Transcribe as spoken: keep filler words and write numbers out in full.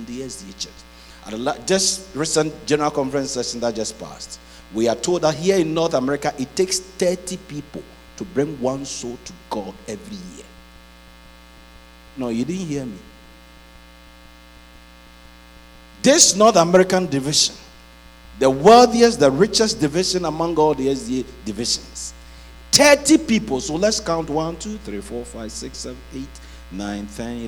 the S D A church. At the just recent general conference session that just passed, we are told that here in North America, it takes thirty people to bring one soul to God every year. No, you didn't hear me. This North American division, the wealthiest, the richest division among all the S D A divisions, thirty people. So let's count one, two, three, four, five, six, seven, eight, nine, ten,